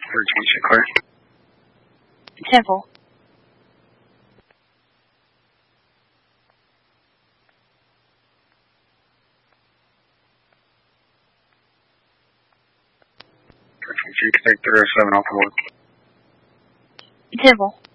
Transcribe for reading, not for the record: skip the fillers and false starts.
Urgency clear. Temple. Urgency connect 307 off the board. Temple.